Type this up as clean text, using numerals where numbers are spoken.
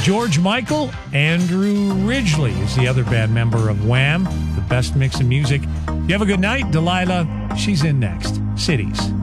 George Michael, Andrew Ridgeley is the other band member of Wham, the best mix of music. You have a good night. Delilah, she's in next. Cities.